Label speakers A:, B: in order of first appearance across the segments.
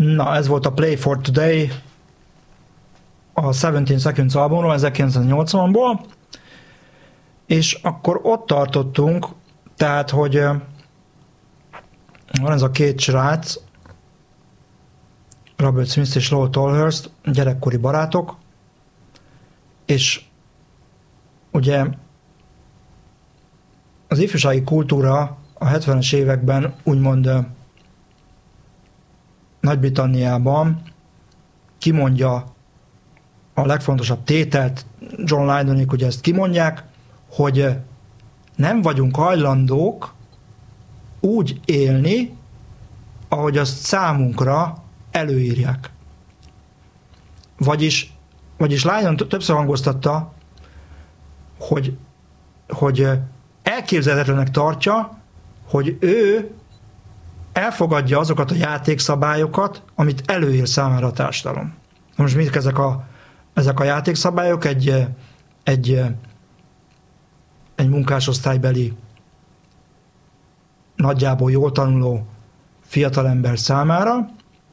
A: Na, ez volt a Play for Today a 17 Seconds albumról, 1980-ból, és akkor ott tartottunk, tehát, hogy van ez a két srác, Robert Smith és Lowell Tolhurst, gyerekkori barátok, és ugye az ifjúsági kultúra a 70-es években úgymond Nagy-Britanniában kimondja a legfontosabb tételt, John Lydonék ugye ezt kimondják, hogy nem vagyunk hajlandók úgy élni, ahogy azt számunkra előírják. Vagyis Lydon többször hangoztatta, hogy elképzelhetetlenek tartja, hogy ő elfogadja azokat a játékszabályokat, amit előír számára a társadalom. Most mit ezek a játékszabályok egy munkásosztálybeli, nagyjából jól tanuló fiatalember számára,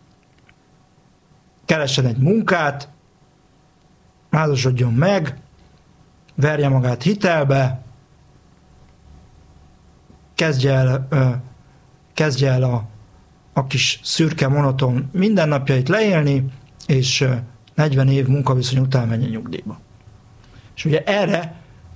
A: keressen egy munkát, házasodjon meg, verje magát hitelbe, kezdje el a kis szürke, monoton mindennapjait leélni, és 40 év munkaviszony után menjen nyugdíjba. És ugye erre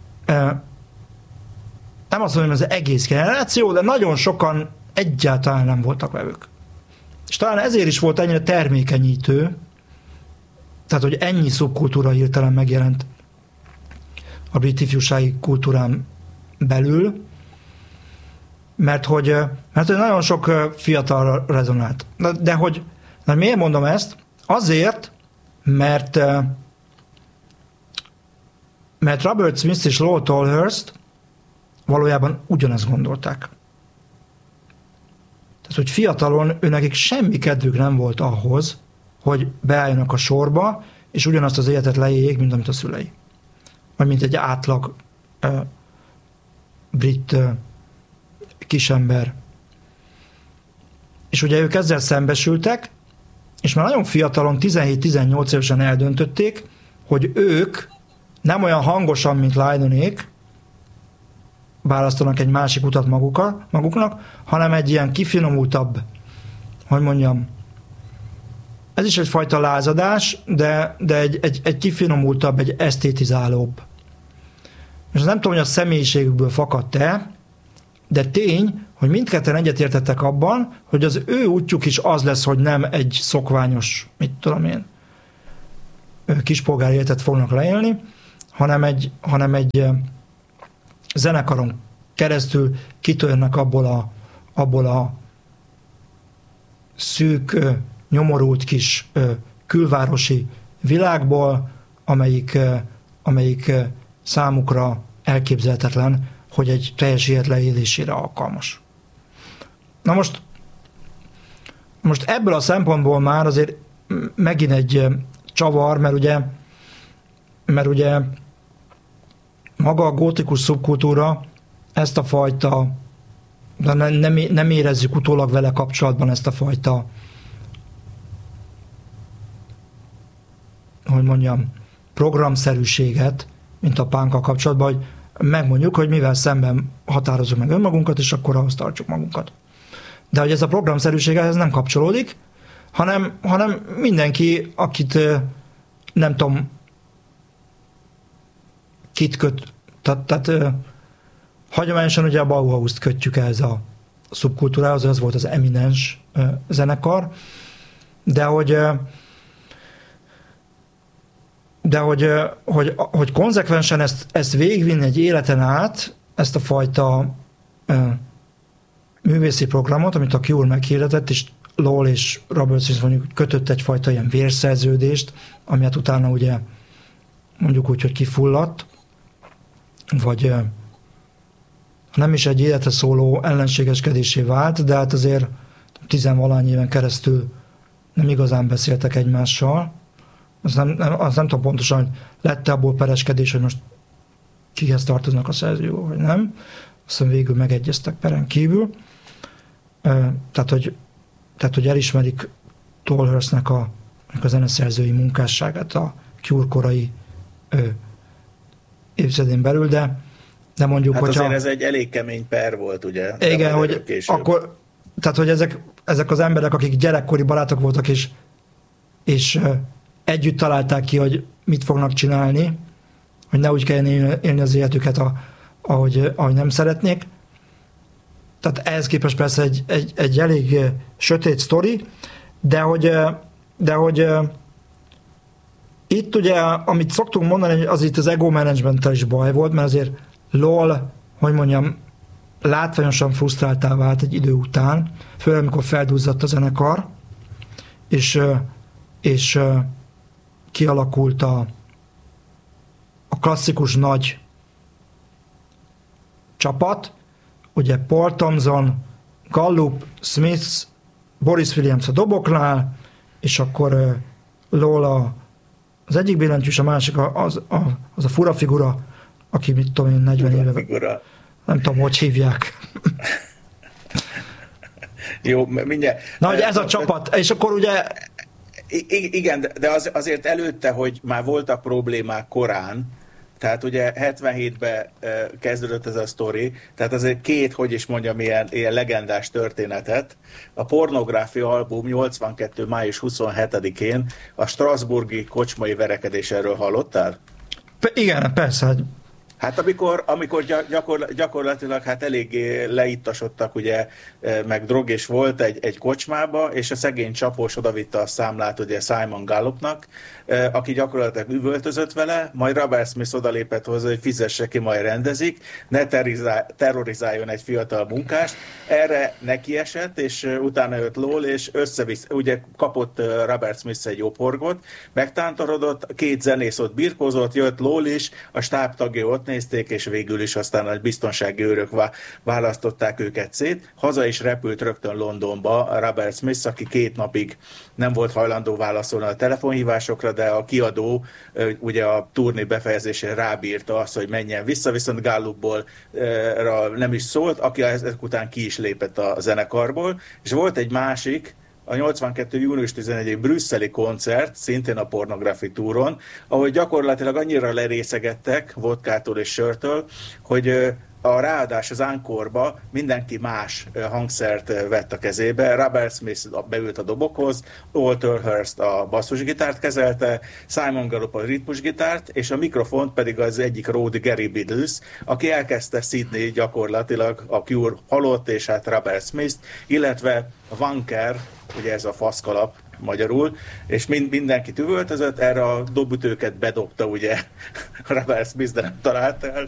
A: nem azt mondom, hogy az egész generáció, de nagyon sokan egyáltalán nem voltak vevők. És talán ezért is volt ennyire termékenyítő, tehát, hogy ennyi szubkultúra hirtelen megjelent a brit ifjúsági kultúrán belül, mert hogy nagyon sok fiatal rezonált. De miért mondom ezt? Azért, mert Robert Smith és Lowell Tolhurst valójában ugyanezt gondolták. Tehát, hogy fiatalon nekik semmi kedvük nem volt ahhoz, hogy beálljanak a sorba, és ugyanazt az életet leéljék, mint amit a szülei. Vagy mint egy átlag brit kisember. És ugye ők ezzel szembesültek, és már nagyon fiatalon, 17-18 évesen eldöntötték, hogy ők nem olyan hangosan, mint Lydonék, választanak egy másik utat maguknak, hanem egy ilyen kifinomultabb, hogy mondjam, ez is egyfajta lázadás, de egy kifinomultabb, egy esztétizálóbb. És nem tudom, hogy a személyiségükből fakadt-e, de tény, hogy mindketten egyetértettek abban, hogy az ő útjuk is az lesz, hogy nem egy szokványos, mit tudom én, kispolgári életet fognak leélni, hanem egy zenekaron keresztül kitörnek abból a szűk, nyomorult kis külvárosi világból, amelyik számukra elképzelhetetlen, hogy egy teljes élet leélésére alkalmas. Na most ebből a szempontból már azért megint egy csavar, mert ugye maga a gótikus szubkultúra ezt a fajta, nem érezzük utólag vele kapcsolatban ezt a fajta, hogy mondjam, programszerűséget, mint a punkkal kapcsolatban, hogy megmondjuk, hogy mivel szemben határozunk meg önmagunkat, és akkor ahhoz tartsuk magunkat. De hogy ez a programszerűség ehhez nem kapcsolódik, hanem mindenki, akit nem tudom, kit köt, tehát hagyományosan ugye a Bauhaust kötjük ehhez a szubkultúrához, ez volt az eminens zenekar, de hogy konzekvensen ezt végigvinni egy életen át, ezt a fajta művészi programot, amit a Cure meghirdetett, és Lowell és Robert Smith mondjuk kötött egyfajta ilyen vérszerződést, amiért utána ugye mondjuk úgy, hogy kifulladt, vagy nem is egy életre szóló ellenségeskedésé vált, de hát azért 10-valahány éven keresztül nem igazán beszéltek egymással. Azt nem tudom pontosan, hogy lett-e abból pereskedés, hogy most kihez tartoznak a szerzőjogok, vagy nem. Aztán végül megegyeztek peren kívül. Tehát, hogy elismerik Tolhurstnek a zeneszerzői munkásságát a Cure korai évtizedén belül, de mondjuk,
B: hát
A: hogyha...
B: azért ez egy elég kemény per volt, ugye?
A: Igen, hogy később. Akkor, tehát, hogy ezek az emberek, akik gyerekkori barátok voltak, és együtt találták ki, hogy mit fognak csinálni, hogy ne úgy kelljen élni az életüket, ahogy nem szeretnék. Tehát ehhez képest persze egy elég sötét sztori, de hogy itt ugye, amit szoktunk mondani, az itt az ego managementtel is baj volt, mert azért LOL, hogy mondjam, látványosan frusztráltá vált egy idő után, főleg amikor felduzzadt a zenekar, és kialakult a klasszikus nagy csapat, ugye Paul Thompson, Gallup, Smith, Boris Williams a doboknál, és akkor LOL az egyik billentyűs, a másik az a fura figura, aki mit tudom én 40 éve. Figura. Nem tudom, hogy hívják.
B: Jó, mindjárt.
A: Na, hogy ez a csapat, és akkor ugye...
B: Igen, de azért előtte, hogy már voltak problémák korán, tehát ugye 77-ben kezdődött ez a sztori, tehát azért két, hogy is mondjam, ilyen legendás történetet. A Pornográfia album 82. május 27-én a strasbourgi kocsmai verekedésről hallottál?
A: Igen, persze.
B: Hát amikor gyakorlatilag hát eléggé leittasodtak, ugye, meg drog és volt egy kocsmába, és a szegény csapós odavitte a számlát ugye Simon Gallupnak, aki gyakorlatilag üvöltözött vele, majd Robert Smith odalépett hozzá, hogy fizesse ki, majd rendezik, ne terrorizáljon egy fiatal munkást. Erre nekiesett, és utána jött LOL, és összevisz, ugye kapott Robert Smith egy jobb megtántorodott, két zenész ott birkózott, jött LOL is, a stáb tagja ott nézték, és végül is aztán a biztonsági őrök választották őket szét. Haza is repült rögtön Londonba Robert Smith, aki 2 napig nem volt hajlandó válaszolni a telefonhívásokra, de a kiadó ugye a turné befejezésére rábírta azt, hogy menjen vissza, viszont Gallupból nem is szólt, aki ezek után ki is lépett a zenekarból, és volt egy másik, a 82. június 11. brüsszeli koncert, szintén a Pornography túron, ahol gyakorlatilag annyira lerészegettek vodkától és sörtől, hogy ráadás az Ankorba mindenki más hangszert vett a kezébe. Robert Smith beült a dobokhoz, Walter Hurst a basszusgitárt kezelte, Simon Gallup a ritmusgitárt, és a mikrofont pedig az egyik ródi Gary Biddles, aki elkezdte szidni gyakorlatilag a Cure halott, és hát Robert Smith, illetve Vanker, ugye ez a faszkalap magyarul, és mindenki üvöltözött, erre a dobütőket bedobta ugye Robert Smith, de nem talált el,